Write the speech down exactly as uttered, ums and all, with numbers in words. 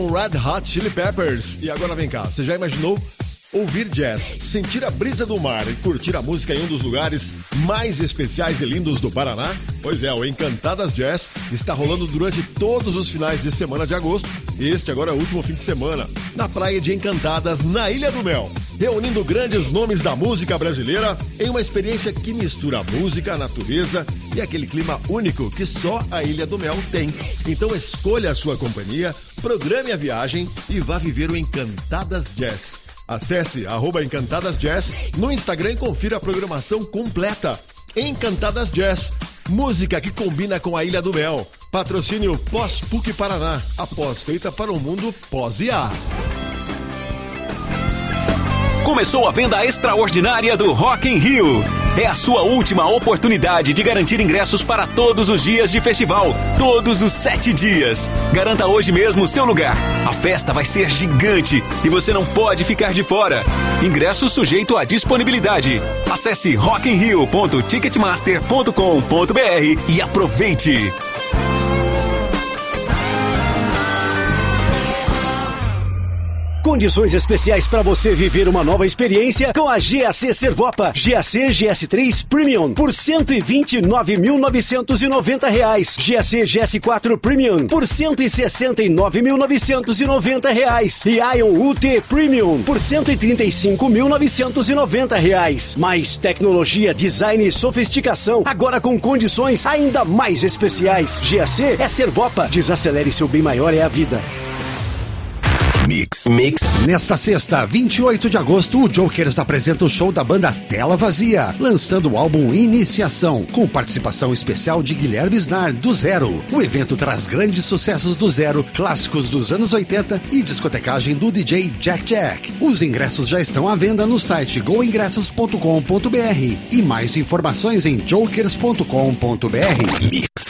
Red Hot Chili Peppers. E agora vem cá, você já imaginou ouvir jazz, sentir a brisa do mar e curtir a música em um dos lugares mais especiais e lindos do Paraná? Pois é, o Encantadas Jazz está rolando durante todos os finais de semana de agosto. Este agora é o último fim de semana, na praia de Encantadas, na Ilha do Mel, reunindo grandes nomes da música brasileira em uma experiência que mistura a música, a natureza e aquele clima único que só a Ilha do Mel tem. Então escolha a sua companhia, programe a viagem e vá viver o Encantadas Jazz. Acesse arroba Encantadas Jazz no Instagram e confira a programação completa. Encantadas Jazz, música que combina com a Ilha do Mel. Patrocínio Pós-P U C Paraná, a pós feita para o mundo pós-I A. Começou a venda extraordinária do Rock in Rio. É a sua última oportunidade de garantir ingressos para todos os dias de festival, todos os sete dias. Garanta hoje mesmo o seu lugar. A festa vai ser gigante e você não pode ficar de fora. Ingresso sujeito à disponibilidade. Acesse rock in rio ponto ticketmaster ponto com ponto b r e aproveite. Condições especiais para você viver uma nova experiência com a G A C Servopa. G A C G S três Premium por cento e vinte e nove mil novecentos e noventa reais. G A C G S quatro Premium por cento e sessenta e nove mil novecentos e noventa reais. E Ion U T Premium por cento e trinta e cinco mil novecentos e noventa reais. Mais tecnologia, design e sofisticação, agora com condições ainda mais especiais. G A C é Servopa. Desacelere, seu bem maior é a vida. Mix, Mix. Nesta sexta, vinte e oito de agosto, o Jokers apresenta o show da banda Tela Vazia, lançando o álbum Iniciação, com participação especial de Guilherme Snar, do Zero. O evento traz grandes sucessos do Zero, clássicos dos anos oitenta e discotecagem do D J Jack Jack. Os ingressos já estão à venda no site go ingressos ponto com ponto b r e mais informações em jokers ponto com ponto b r. Mix.